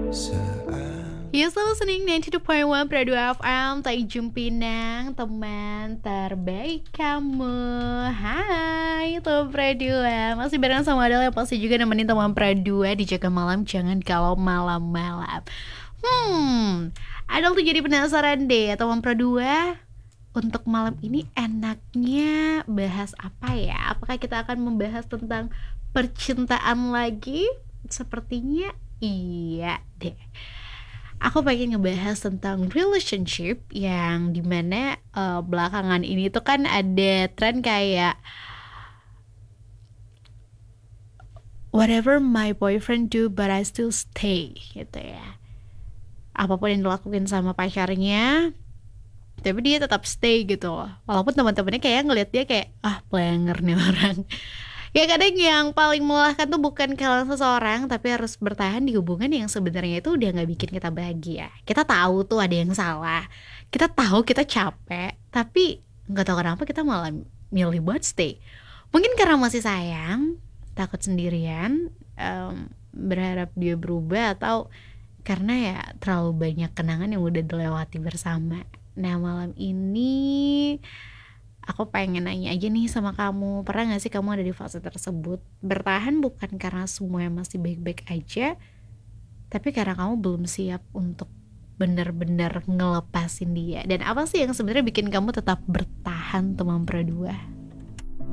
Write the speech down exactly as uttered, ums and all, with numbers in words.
You still listening ninety two point one Pradu F M. Tanjung Pinang, teman terbaik kamu. Hai, teman Pradua. Masih bareng sama Adel yang pasti juga nemenin teman Pradua di Jaga Malam. Jangan kalau malam-malam. Hmm, Adel tuh jadi penasaran deh, teman Pradua. Untuk malam ini enaknya bahas apa ya? Apakah kita akan membahas tentang percintaan lagi? Sepertinya iya deh. Aku pengen ngebahas tentang relationship yang dimana uh, belakangan ini tuh kan ada tren kayak whatever my boyfriend do but I still stay gitu ya. Apapun yang dilakuin sama pacarnya, tapi dia tetap stay gitu loh. Walaupun teman-temannya kayak ngeliat dia kayak ah planger nih orang. Ya kadang yang paling melelahkan tuh bukan kehilangan seseorang, tapi harus bertahan di hubungan yang sebenarnya itu udah gak bikin kita bahagia. Kita tahu tuh ada yang salah, kita tahu kita capek, tapi gak tahu kenapa kita malah milih buat stay. Mungkin karena masih sayang, takut sendirian, um, berharap dia berubah, atau karena ya terlalu banyak kenangan yang udah dilewati bersama. Nah malam ini aku pengen nanya aja nih sama kamu, pernah gak sih kamu ada di fase tersebut? Bertahan bukan karena semuanya masih baik-baik aja, tapi karena kamu belum siap untuk benar-benar ngelepasin dia. Dan apa sih yang sebenarnya bikin kamu tetap bertahan, teman Pradua?